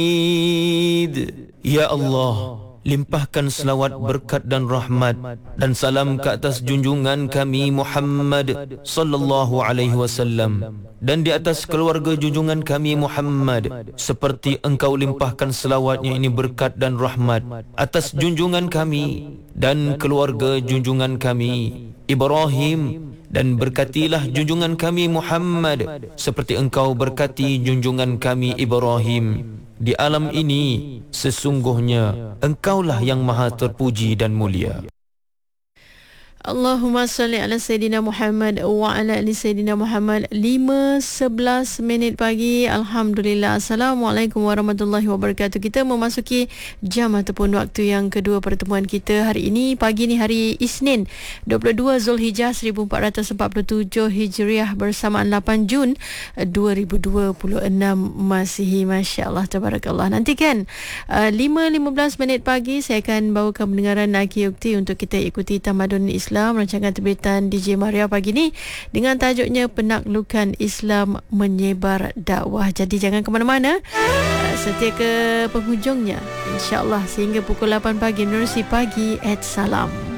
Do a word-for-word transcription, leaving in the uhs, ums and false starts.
Ya Allah, limpahkan selawat, berkat dan rahmat dan salam ke atas junjungan kami Muhammad sallallahu alaihi wasallam dan di atas keluarga junjungan kami Muhammad, seperti engkau limpahkan selawatnya ini berkat dan rahmat atas junjungan kami dan keluarga junjungan kami Ibrahim, dan berkatilah junjungan kami Muhammad seperti engkau berkati junjungan kami Ibrahim. Di alam ini sesungguhnya engkaulah yang maha terpuji dan mulia. Allahumma salli ala Sayyidina Muhammad wa ala ali Sayyidina Muhammad. Lima sebelas minit pagi. Alhamdulillah. Assalamualaikum warahmatullahi wabarakatuh. Kita memasuki jam ataupun waktu yang kedua pertemuan kita hari ini. Pagi ni hari Isnin dua puluh dua Zulhijjah seribu empat ratus empat puluh tujuh Hijriah bersamaan lapan Jun dua ribu dua puluh enam Masihi. Masya Allah, tabarakallah. Nanti kan uh, lima lima belas minit pagi saya akan bawakan pendengaran Aki Ukti untuk kita ikuti Tamadun Islam Islam, rancangan terbitan D J Maria pagi ni dengan tajuknya Penaklukan Islam Menyebar Dakwah. Jadi jangan ke mana-mana, setia ke penghujungnya insya-Allah sehingga pukul lapan pagi. Menerusi Pagi at Salam.